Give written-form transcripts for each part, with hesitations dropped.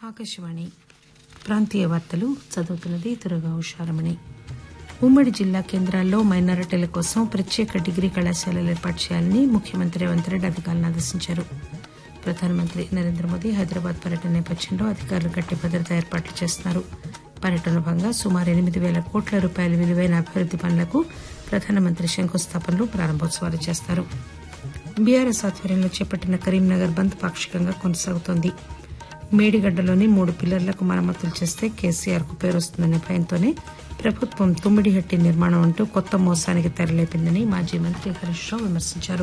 ఆకాశవాణి ప్రాంతీయ వార్తలు చదువుతున్నది దుర్గా ఉషారమణి. ఉమ్మడి జిల్లా కేంద్రాల్లో మైనారిటీల కోసం ప్రత్యేక డిగ్రీ కళాశాలలు ఏర్పాటు చేయాలని ముఖ్యమంత్రి రేవంత్ రెడ్డి అధికారులను ఆదేశించారు. ప్రధానమంత్రి నరేంద్ర మోదీ హైదరాబాద్ పర్యటన నేపథ్యంలో అధికారులు గట్టి భద్రతా ఏర్పాట్లు చేస్తున్నారు. పర్యటనలో భాగంగా సుమారు 8,000 కోట్ల రూపాయల విలువైన అభివృద్ది పనులకు ప్రధానమంత్రి శంకుస్థాపనలు, ప్రారంభోత్సవాలు చేస్తారు. బీఆర్ఎస్ ఆధ్వర్యంలో చేపట్టిన కరీంనగర్ బంద్ పాక్షికంగా కొనసాగుతోంది. మేడిగడ్డలోని 3 పిల్లర్లకు మరమ్మతులు చేస్తే కేసీఆర్ కు పేరు వస్తుందన్న భయంతోనే ప్రభుత్వం తుమ్మిడిహట్టి నిర్మాణం అంటూ కొత్త మోసానికి తెరలేపిందని మాజీ మంత్రి హరీష్ రావు విమర్శించారు.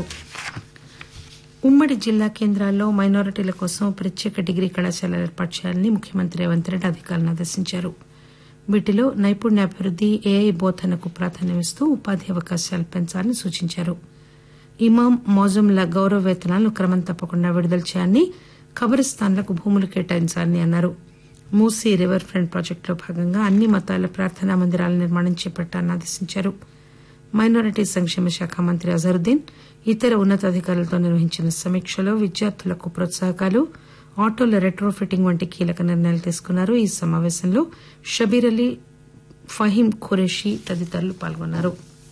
ఉమ్మడి జిల్లా కేంద్రాల్లో మైనారిటీల కోసం ప్రత్యేక డిగ్రీ కళాశాలలు ఏర్పాటు చేయాలని ముఖ్యమంత్రి రేవంత్ రెడ్డి అధికారులను ఆదేశించారు. వీటిలో నైపుణ్యాభివృద్ది, ఏఐ బోధనకు ప్రాధాన్యమిస్తూ ఉపాధి అవకాశాలు పెంచాలని సూచించారు. ఇమాం, మౌజుంల గౌరవ వేతనాలను క్రమం తప్పకుండా విడుదల చేయాలని, ఖబరిస్తాన్లకు భూములు కేటాయించాలని అన్నారు. మూసీ రివర్ ఫ్రంట్ ప్రాజెక్టులో భాగంగా అన్ని మతాల ప్రార్థనా మందిరాల నిర్మాణం చేపట్టాలని ఆదేశించారు. మైనారిటీ సంక్షేమ శాఖ మంత్రి అజరుద్దీన్ ఇతర ఉన్నతాధికారులతో నిర్వహించిన సమీక్షలో విద్యార్థులకు ప్రోత్సాహకాలు, ఆటోల రెట్రోఫిట్టింగ్ వంటి కీలక నిర్ణయాలు తీసుకున్నారు. ఈ సమావేశంలో షబీర్ అలీ, ఫహీం ఖురేషీ తదితరులు పాల్గొన్నారు.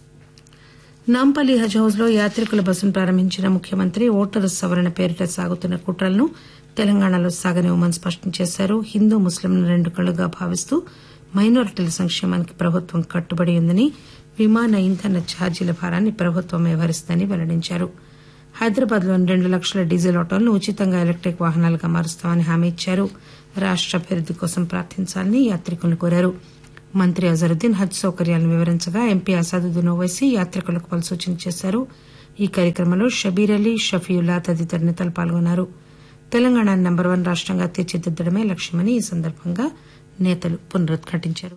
నాంపల్లి హజ్ హౌస్ లో యాత్రికుల బస్సును ప్రారంభించిన ముఖ్యమంత్రి ఓటరు సవరణ పేరిట సాగుతున్న కుట్రలను తెలంగాణలో సాగనివ్వమని స్పష్టం చేశారు. హిందూ ముస్లింలను 2 కళ్లుగా భావిస్తూ మైనారిటీల సంక్షేమానికి ప్రభుత్వం కట్టుబడి ఉందని, విమాన ఇంధన ఛార్జీల భారాన్ని ప్రభుత్వమే భరిస్తుందని వెల్లడించారు. హైదరాబాద్ లోని 2 లక్షల డీజిల్ ఆటోలను ఉచితంగా ఎలక్టిక్ వాహనాలుగా మారుస్తామని హామీ ఇచ్చారు. రాష్ట అభివృద్ది కోసం ప్రార్థించాలని యాత్రికులను కోరారు. మంత్రి అజరుద్దీన్ హజ్ సౌకర్యాలను వివరించగా ఎంపీ అసదుద్దీన్ ఓవైసీ యాత్రికులకు పలు సూచనలు చేశారు. ఈ కార్యక్రమంలో షబీర్ అలీ, షఫీయుల్లా తదితర నేతలు పాల్గొన్నారు. తెలంగాణ నంబర్ 1 రాష్టంగా తీర్చిదిద్దడమే లక్ష్యమని ఈ సందర్భంగా నేతలు పునరుద్ఘాటించారు.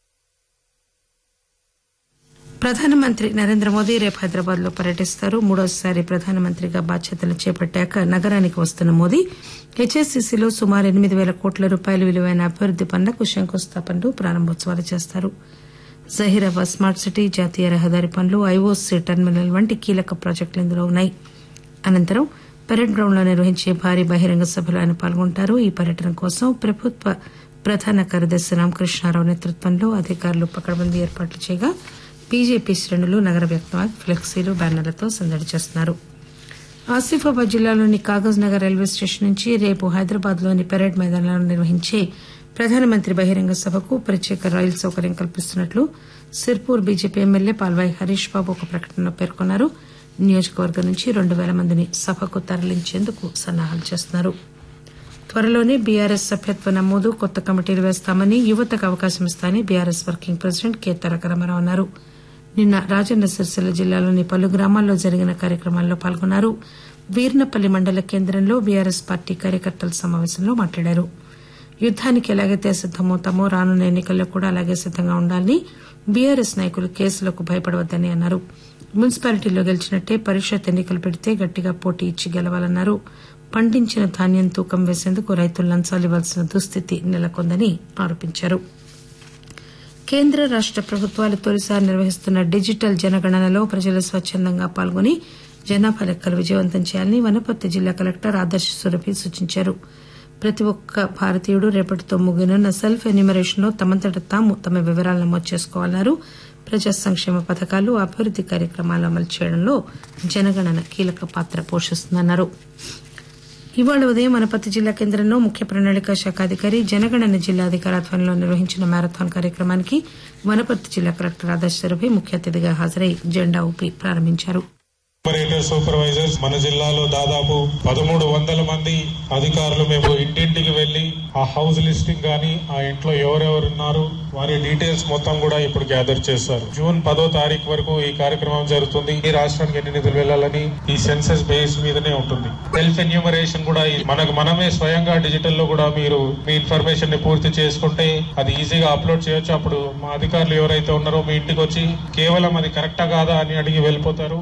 ప్రధానమంత్రి నరేంద్ర మోదీ రేపు హైదరాబాద్ లో పర్యటిస్తారు. 3వసారి ప్రధానమంత్రిగా బాధ్యతలు చేపట్టాక నగరానికి వస్తున్న మోదీ హెచ్ఎస్సీసీలో సుమారు 8,000 కోట్ల రూపాయల విలువైన అభివృద్ది పనులకు శంకుస్థాపనలు, ప్రారంభోత్సవాలు చేస్తారు. జహీరాబాద్ స్మార్ట్ సిటీ, జాతీయ రహదారి పనులు, ఐఓసీ టెర్మినల్ వంటి కీలక ప్రాజెక్టులు ఇందులో ఉన్నాయి. అనంతరం పెరేడ్ గ్రౌండ్ లో నిర్వహించే భారీ బహిరంగ సభలో ఆయన పాల్గొంటారు. ఈ పర్యటన కోసం ప్రభుత్వ ప్రధాన కార్యదర్శి రామకృష్ణారావు నేతృత్వంలో అధికారులు పకడ్బందీ ఏర్పాట్లు చేయగా బీజేపీ శ్రేణులు నగర వ్యాప్తంగా ఫ్లెక్సీలు, బ్యానర్లతో సందడి చేస్తున్నారు. ఆసిఫాబాద్ జిల్లాలోని కాగజ్ నగర్ రైల్వే స్టేషన్ నుంచి రేపు హైదరాబాద్ లోని పెరేడ్ మైదానంలో నిర్వహించే ప్రధానమంత్రి బహిరంగ సభకు ప్రత్యేక రైలు సౌకర్యం కల్పిస్తున్నట్లు సిర్పూర్ బీజేపీ ఎమ్మెల్యే పాల్వాయి హరీష్ బాబు ఒక ప్రకటనలో పేర్కొన్నారు. నియోజకవర్గం నుంచి 2,000 మందిని సభకు తరలించేందుకు సన్నాహాలు చేస్తున్నారు. త్వరలోనే బీఆర్ఎస్ సభ్యత్వ నమోదు, కొత్త కమిటీలు వేస్తామని, యువతకు అవకాశం ఇస్తామని బీఆర్ఎస్ వర్కింగ్ ప్రెసిడెంట్ కె తారక రామారావు అన్నారు. నిన్న రాజన్న సిరిసిల్ల జిల్లాలోని పలు గ్రామాల్లో జరిగిన కార్యక్రమాల్లో పాల్గొన్నారు. వీర్నపల్లి మండల కేంద్రంలో బీఆర్ఎస్ పార్టీ కార్యకర్తల సమావేశంలో మాట్లాడారు. యుద్దానికి ఎలాగైతే సిద్దమవుతామో రానున్న ఎన్నికల్లో కూడా అలాగే సిద్దంగా ఉండాలని, బీఆర్ఎస్ నాయకులు కేసులకు భయపడవద్దని అన్నారు. మున్సిపాలిటీల్లో గెలిచినట్టే పరిషత్ ఎన్నికలు పెడితే గట్టిగా పోటీ ఇచ్చి గెలవాలన్నారు. పండించిన ధాన్యం తూకం వేసేందుకు రైతులు లంచాలు ఇవ్వాల్సిన దుస్థితి నెలకొందని ఆరోపించారు. కేంద్ర రాష్ట ప్రభుత్వాలు తొలిసారి నిర్వహిస్తున్న డిజిటల్ జనగణనలో ప్రజలు స్వచ్చందంగా పాల్గొని జనాభా లెక్కలు విజయవంతం చేయాలని వనపర్తి జిల్లా కలెక్టర్ ఆదర్శ సురభి సూచించారు. ప్రతి ఒక్క భారతీయుడు రేపటితో ముగియనున్న సెల్ఫ్ ఎన్యూమరేషన్ లో తమంతట తాము తమ వివరాలు నమోదు చేసుకోవాలన్నారు. ప్రజా సంక్షేమ పథకాలు, అభివృద్ది కార్యక్రమాలు అమలు చేయడంలో జనగణన కీలక పాత్ర పోషిస్తుందన్నారు. ఇవాళ ఉదయం వనపర్తి జిల్లా కేంద్రంలో ముఖ్య ప్రణాళిక శాఖ అధికారి, జనగణన జిల్లా అధికారి ఆధ్వర్యంలో నిర్వహించిన మ్యారథాన్ కార్యక్రమానికి వనపర్తి జిల్లా కలెక్టర్ ఆదర్శ సురభి ముఖ్య అతిథిగా హాజరై జెండా ఊపి ప్రారంభించారు. సూపర్వైజర్స్ మన జిల్లాలో దాదాపు 1,300 మంది అధికారులు మేము ఇంటింటికి వెళ్లి ఆ హౌస్ లిస్టింగ్ గానీ, ఆ ఇంట్లో ఎవరెవరున్నారు వారి డీటెయిల్స్ మొత్తం కూడా ఇప్పుడు గ్యాదర్ చేస్తారు. జూన్ 10వ తారీఖు వరకు ఈ కార్యక్రమం జరుగుతుంది. ఈ రాష్ట్రానికి ఎన్ని నిధులు వెళ్లాలని ఈ సెన్సస్ బేస్ మీదనే ఉంటుంది. సెల్ఫ్ ఎన్యూమరేషన్ కూడా మనకు మనమే స్వయంగా డిజిటల్ లో కూడా మీరు మీ ఇన్ఫర్మేషన్ ని పూర్తి చేసుకుంటే అది ఈజీగా అప్లోడ్ చేయొచ్చు. అప్పుడు మా అధికారులు ఎవరైతే ఉన్నారో మీ ఇంటికి వచ్చి కేవలం అది కరెక్టా కాదా అని అడిగి వెళ్ళిపోతారు.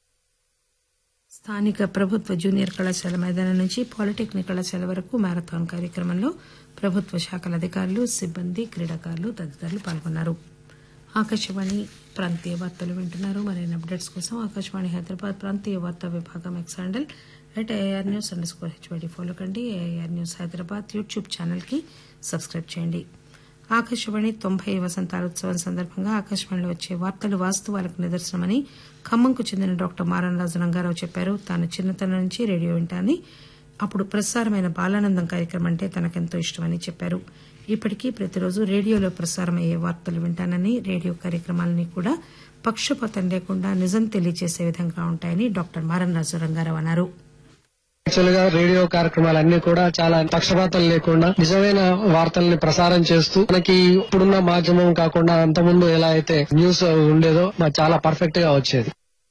స్థానిక ప్రభుత్వ జూనియర్ కళాశాల మైదానం నుంచి పాలిటెక్నిక్ కళాశాల వరకు మ్యారథాన్ కార్యక్రమంలో ప్రభుత్వ శాఖల అధికారులు, సిబ్బంది, క్రీడాకారులు తదితరులు పాల్గొన్నారు. ఆకాశవాణి ప్రాంతీయ వార్తలు వింటున్నారు. మరిన్ని అప్డేట్స్ కోసం ఆకాశవాణి హైదరాబాద్ ప్రాంతీయ వార్తా విభాగం ఎక్స్ హ్యాండిల్ @AIRnews_HYD ఫాలో కండి. AIR news Hyderabad YouTube channel కి సబ్స్క్రైబ్ చేయండి. ఆకాశవాణి 90 వసంతాలోత్సవం సందర్భంగా ఆకాశవాణిలో వచ్చే వార్తలు వాస్తవాలకు నిదర్శనమని ఖమ్మంకు చెందిన డాక్టర్ మారంరాజు రంగారావు చెప్పారు. తాను చిన్నతనం నుంచి రేడియో వింటానని, అప్పుడు ప్రసారమైన బాలానందం కార్యక్రమం అంటే తనకెంతో ఇష్టమని చెప్పారు. ఇప్పటికీ ప్రతిరోజు రేడియోలో ప్రసారమయ్యే వార్తలు వింటానని, రేడియో కార్యక్రమాలన్నీ కూడా పక్షపాతం లేకుండా నిజం తెలియజేసే విధంగా ఉంటాయని డాక్టర్ మారంరాజు రంగారావు అన్నారు. యాక్చువల్ గా రేడియో కార్యక్రమాలన్నీ కూడా చాలా పక్షపాతం లేకుండా నిజమైన వార్తల్ని ప్రసారం చేస్తూ మనకి ఇప్పుడున్న మాధ్యమం కాకుండా అంతకుముందు ఎలా అయితే న్యూస్ ఉండేదో చాలా పర్ఫెక్ట్ గా వచ్చేది.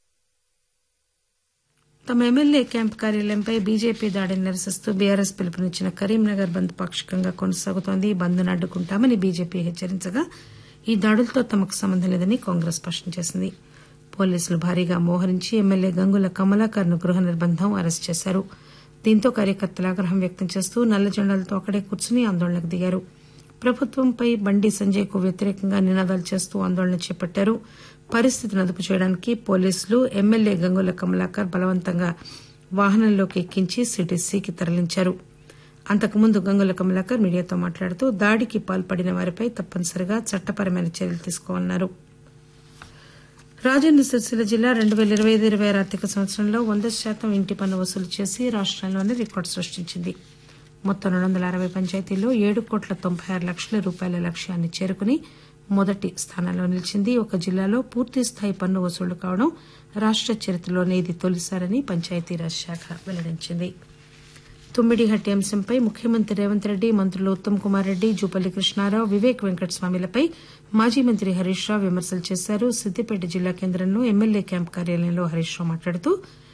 తమ ఎమ్మెల్యే క్యాంప్ కార్యాలయంపై బీజేపీ దాడిని నిరసిస్తూ బీఆర్ఎస్ పిలుపునిచ్చిన కరీంనగర్ బంద్ పాక్షికంగా కొనసాగుతోంది. బంద్ను అడ్డుకుంటామని బీజేపీ హెచ్చరించగా ఈ దాడులతో తమకు సంబంధం లేదని కాంగ్రెస్ స్పష్టం చేసింది. పోలీసులు భారీగా మోహరించి ఎమ్మెల్యే గంగుల కమలాకర్ ను గృహ నిర్బంధం అరెస్టు చేశారు. దీంతో కార్యకర్తలు ఆగ్రహం వ్యక్తం చేస్తూ నల్ల జెండాలతో అక్కడే కూర్చుని ఆందోళనకు దిగారు. ప్రభుత్వంపై బండి సంజయ్ కు వ్యతిరేకంగా నినాదాలు చేస్తూ ఆందోళన చేపట్టారు. పరిస్థితిని అదుపు చేయడానికి పోలీసులు ఎమ్మెల్యే గంగుల కమలాకర్ బలవంతంగా వాహనంలోకి ఎక్కించి సిటీసీకి తరలించారు. అంతకుముందు గంగుల కమలాకర్ మీడియాతో మాట్లాడుతూ దాడికి పాల్పడిన వారిపై తప్పనిసరిగా చట్టపరమైన చర్యలు తీసుకోవాలన్నారు. రాజన్న సిరిసిల్ల జిల్లా 2025-26 ఆర్థిక సంవత్సరంలో 100% ఇంటి పన్ను వసూలు చేసి రాష్టంలోనే రికార్డు సృష్టించింది. మొత్తం 260 పంచాయతీల్లో 7,96,00,000 రూపాయల లక్ష్యాన్ని చేరుకుని మొదటి స్థానంలో నిలిచింది. ఒక జిల్లాలో పూర్తిస్థాయి పన్ను వసూళ్లు కావడం రాష్ట చరిత్రలోనే ఇది తొలిసారని పంచాయతీరాజ్ శాఖ వెల్లడించింది. తుమ్మిడిహట్టి అంశంపై ముఖ్యమంత్రి రేవంత్ రెడ్డి, మంత్రులు ఉత్తమ్ కుమార్ రెడ్డి, జూపల్లి కృష్ణారావు, వివేక్ వెంకటస్వామిలపై మాజీ మంత్రి హరీష్ రావు విమర్శలు చేశారు. సిద్దిపేట జిల్లా కేంద్రంలో ఎమ్మెల్యే క్యాంప్ కార్యాలయంలో హరీష్ రావు మాట్లాడుతూ